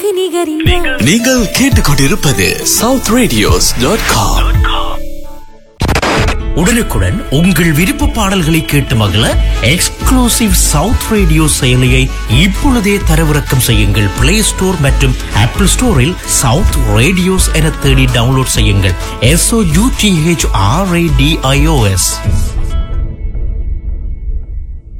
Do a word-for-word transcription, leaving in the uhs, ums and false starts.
நீங்கள் கேட்டுக்கொண்டிருப்பது south radios dot com. உடனுக்குடன் உங்கள் விருப்ப பாடல்களை கேட்டு மகிழ எக்ஸ்க்ளூசிவ் சவுத் ரேடியோ செயலியை இப்பொழுதே தரவிறக்கம் செய்யுங்கள். பிளே ஸ்டோர் மற்றும் ஆப்பிள் ஸ்டோரில் சவுத் ரேடியோஸ் என தேடி டவுன்லோட் செய்யுங்கள். S O you D H R A D I O S.